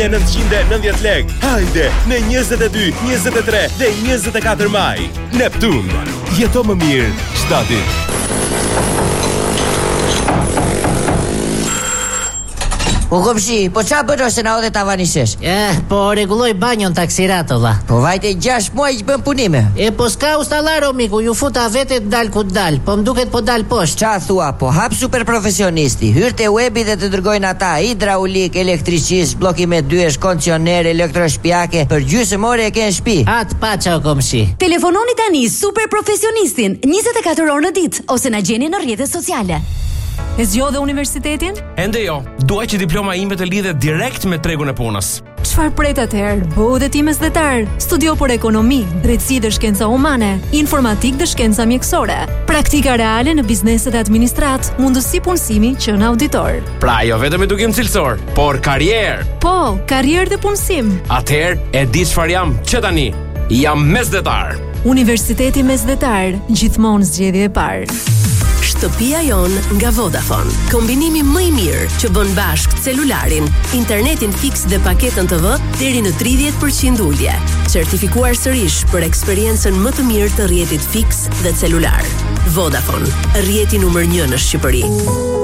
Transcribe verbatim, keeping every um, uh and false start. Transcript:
nëntëqind e nëntëdhjetë lekë. Hajde në njëzet e dy, njëzet e tre dhe njëzet e katër maj. Neptun, jeto më mirë çdo ditë. Po komshi, po qa bërë se na odhe ta vanishesh? Eh, po reguloj banjon taksirato, vlla. Po vajte gjash muaj që bën punime. E po s'ka ustalar, o miku, ju futa vete dal ku dal, po m'duket po dal poshtë. Qa thua, po hap super profesionisti, hyrte webi dhe të dërgojnë ata, hidraulik, elektricist, blokime dyesh, kondicioner, elektroshpjake, për gjysmë ore e ke në shtëpi. At paça, o komshi. Telefononi tani super profesionistin njëzet e katër orë në ditë ose na gjeni në rrjetet sociale. E zgjodhe universitetin? Ende jo, dua që diploma ime të lidhet direkt me tregun e punës. Çfarë pret atëherë? Bëu dhe ti mesdhetar. Studio për ekonomi, drejtësi dhe shkenca humane, informatik dhe shkenca mjekësore, praktika reale në bizneset e administrat, mundësi punësimi që në auditor. Pra jo vetëm edukim cilësor, por karrierë. Po, karrierë dhe punësim. Atëherë e di çfarë jam që tani. Jam mesdhetar. Universiteti Mesdhetar, gjithmonë zgjedhje e parë. Shtëpia jon nga Vodafone. Kombinimi më i mirë që bën bashk celularin, internetin fiks dhe paketën T V deri në tridhjetë përqind ulje. Certifikuar sërish për eksperiencën më të mirë të rrjetit fiks dhe celular. Vodafone, rrjeti numër një në Shqipëri.